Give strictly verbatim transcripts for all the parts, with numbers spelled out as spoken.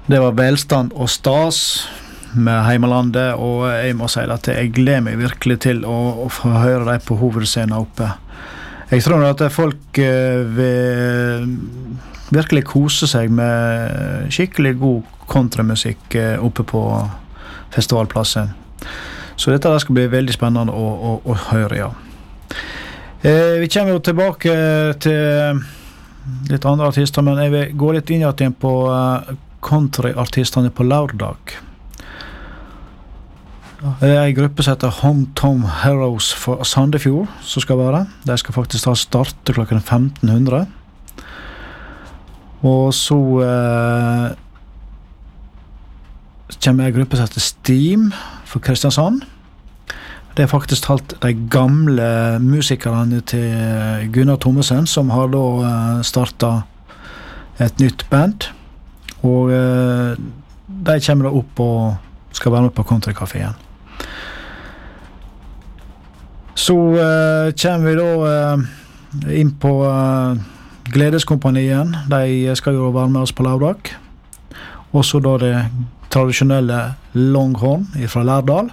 Det var velstand og stas med heimelandet, og jeg må si at jeg gleder meg virkelig til å, å få høre deg på hovedscenen oppe. Jeg tror at folk eh, vil virkelig kose seg med skikkelig god kontramusikk eh, oppe på festivalplassen. Så dette der skal bli veldig spennende å, å, å høre, ja. Eh, vi kommer jo tilbake til litt andre artister, men jeg vil gå litt inn igjen på uh, countryartistene på lørdag. Det er en gruppe som heter Hometown Heroes for Sandefjord som skal være. De skal faktisk ta starte klokken femten hundre. Og så uh, kommer en gruppe som heter Steam for Kristiansand. Det er faktisk talt de gamle musikerne til Gunnar Thomesen som har da uh, startet et nytt band. Og uh, de kommer da opp og skal være med på Countrycaféen. Så uh, kommer vi da uh, inn på uh, Gledeskompanien. De skal jo være med oss på lørdag. Og så da det tradisjonelle Longhorn fra Lærdal.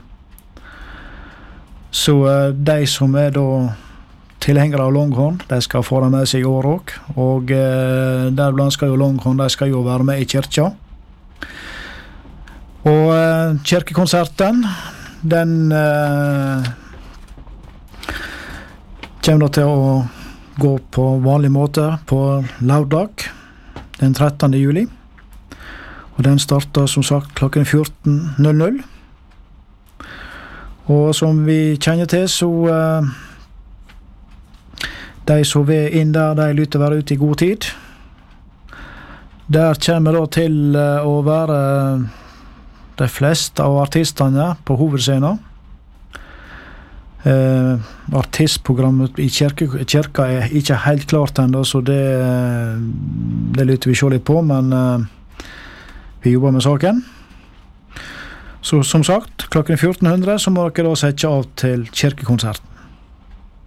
Så uh, de som er da tilhengere av Longhorn, de skal få det med seg i år også. Og uh, deriblant skal jo Longhorn, de skal jo være med i kirka. Og uh, kirkekonserten, den uh, kommer da til å gå på vanlig måte på lørdag, den trettende juli. Og den starter som sagt klokken fjorten null null. Og som vi kjenner til, så uh, de som vil inn der, de lytter være ute i god tid. Der kommer da til uh, å være de fleste av artistene på hovedscenen. Uh, artistprogrammet i kirke, kirka er ikke helt klart ennå, så det, det lytter vi se litt på, men uh, vi jobber med saken. Så som sagt, klokken fjorten hundre så må dere da sette av til kirkekonserten.